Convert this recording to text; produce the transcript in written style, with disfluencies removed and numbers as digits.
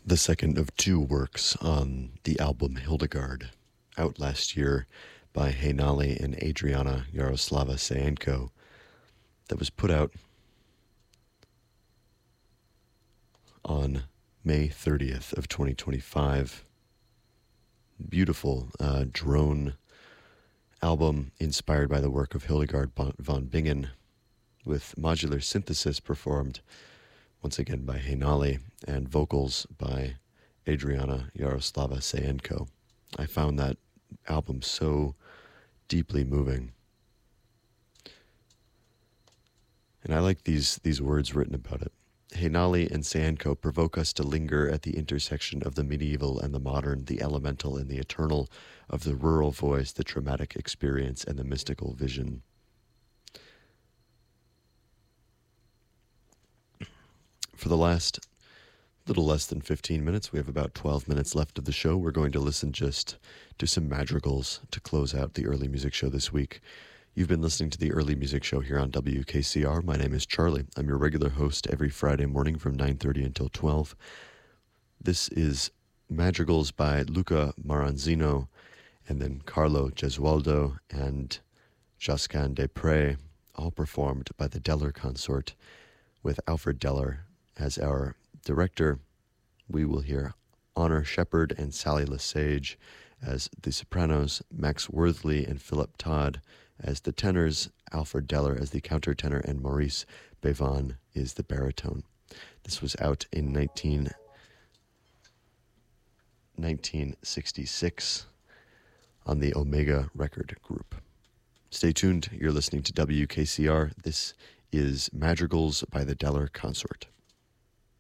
the second of two works on the album Hildegard, out last year by Heinali and Adriana Yaroslava Sayenko, that was put out on May 30th of 2025. Beautiful drone album inspired by the work of Hildegard von Bingen, with modular synthesis performed once again by Heinali and vocals by Adriana Yaroslava Sayenko. I found that album so deeply moving. And I like these words written about it. Heinali and Sayenko provoke us to linger at the intersection of the medieval and the modern, the elemental and the eternal, of the rural voice, the traumatic experience, and the mystical vision. For the last little less than 15 minutes, we have about 12 minutes left of the show. We're going to listen just to some madrigals to close out the early music show this week. You've been listening to the early music show here on WKCR. My name is Charlie. I'm your regular host every Friday morning from 9:30 until 12. This is madrigals by Luca Maranzino, and then Carlo Gesualdo and Josquin des Prés, all performed by the Deller Consort, with Alfred Deller as our director. We will hear Honor Shepard and Sally Lesage as the sopranos, Max Worthley and Philip Todd as the tenors, Alfred Deller as the countertenor, and Maurice Bevan is the baritone. This was out in 1966 on the Omega Record Group. Stay tuned. You're listening to WKCR. This is Madrigals by the Deller Consort.